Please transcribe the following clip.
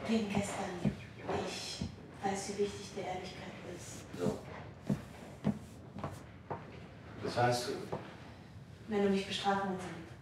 Wegen gestern. Ich weiß, wie wichtig dir Ehrlichkeit ist. So. Das heißt, Wenn du mich bestrafen willst,